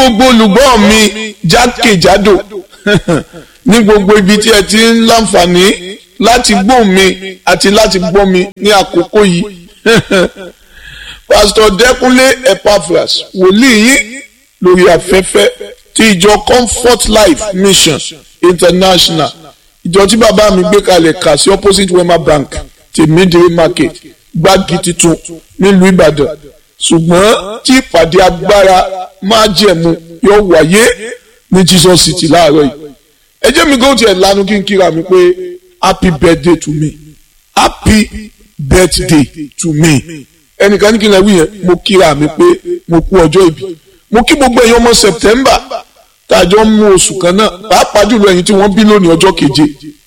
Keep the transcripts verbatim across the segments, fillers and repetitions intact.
gbogbo olùgbọ́ mi jákèjádò ní gbogbo ibi tí ẹ ti ń láǹfààní láti gbọ́ mi àti láti gbọ́ mi ní àkókò yìí Pastor Dẹ́kúnlé Epaphras wòlíì yín lórí afẹ́fẹ́ ti ìjọ Comfort Life Mission International, ìjọ tí bàbá mi gbé kalẹ̀ kà sí opposite Wema Bank tèmídìrí market gbági titun nílùú Ìbàdàn, ṣùgbọ́n tí ìpàdé agbára máa jẹ̀mú yóò wáyé ní Jesus City láàárọ̀ yìí. ẹ jẹ́ mi gbọ́dọ̀ tiẹ̀ lanu kí n kíra mi pé happy birthday to me, happy birthday to me. ẹnìkan ní kí n lè wí yẹn, mo kíra mi pé mo kú ọjọ́ ìbí. mo kí gbogbo ẹ̀yin ọmọ September tàjọ mú oṣù kan náà, pàápàá jùlọ ẹ̀yin tí wọ́n bí lónìí ọjọ́ keje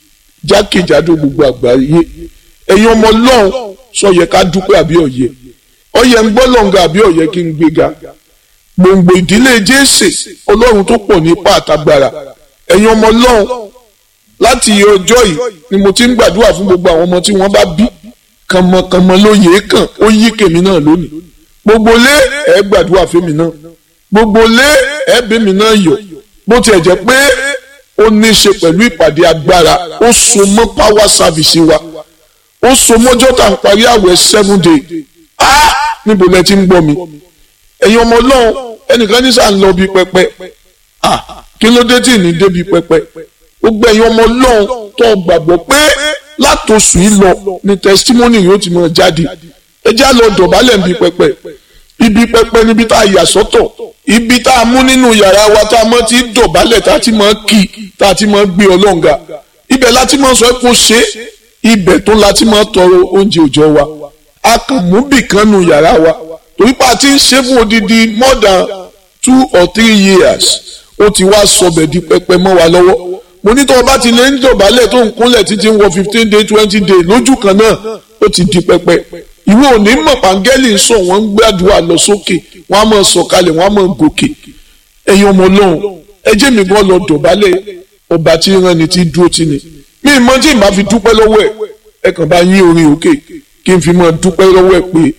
jákèjádò gbogbo àgbáyé. ẹ̀yin ọmọ Ọlọ́run sọ yẹ ká dúpẹ́ àbí ọ̀yẹ, ọ̀yẹ ń gbọ́ lọ́ngà àbí ọ̀yẹ kí n gbéga. gbòǹgbò ìdílé Jésè Ọlọ́run tó pọ̀ ní ipá àtagbára. ẹ̀yin ọmọ Ọlọ́run láti ọjọ́ yìí ni mo ti ń gbàdúrà fún gbogbo àwọn ọmọ tí wọ́n bá bí kànmọ́kànmọ́ lóye kàn ó yí kèmí náà lónìí. gbogbo lé ẹ gbàdúrà fèmí náà, gbogbo lé ẹ bèmí náà yọ̀. bó tiẹ̀ jẹ́ pé ó ní í ṣe pẹ̀lú ìpàdé agbára, ó so mọ́ power service wa, ó so mọ́jọ́ tá à ń parí àwẹ̀ seven day. ah níbo lẹ ti ń gbọ́ mi ẹ̀yin ọmọ Ọlọ́run? ẹnìkan ní sáà ń lọ bí pẹpẹ. ah kí ló dé tí ì ní débi pẹpẹ? gbogbo ẹ̀yin ọmọ Ọlọ́run tó gbàgbọ́ pé látòṣù yìí lọ ni testimony yóò ti máa jáde. ẹ já lọ dọ̀bálẹ̀ níbi pẹpẹ. ibi pẹpẹ níbi tá a yà sọ́tọ̀, ibi tá a mú nínú yàrá wa tá a mọ́ ti dọ̀bálẹ̀ tá a ti máa kí tá a ti máa gbé Ọlọ́run ga. ibẹ̀ láti máa sọ kó ṣe, ibẹ̀ tó láti máa tọrọ oúnjẹ òòjọ́ wa. a kàn mú bìkan nù yàrá wa torí pa ti ń ṣe fún odidi more than two or three years. ó ti wá sọbẹ̀ di pẹpẹ mọ́ wa lọ́wọ́. mo ní tó o bá ti lè ń dọ̀bálẹ̀ tó ń kúnlẹ̀ títí ń wọ fifteen day twenty day lójú kan náà ó ti di pẹpẹ. ìwọ ò ní mọ̀ pàǹgẹ́lì ń sọ wọ́n ń gbàdúrà lọ sókè, wọ́n á máa sọ̀kalẹ̀, wọ́n á máa gòkè. ẹ̀yin ọmọ Ọlọ́run ẹ jẹ́ mi gan lọ dọ̀bálẹ̀ ọba tí ń rán ni tí dúró tì ní. mi ì mọ̀ tí ì bá fi dúpẹ́ lọ́wọ́ ẹ̀ ẹ kàn bá yín orin òkè kí n fi máa dúpẹ́ lọ́wọ́ ẹ̀ pé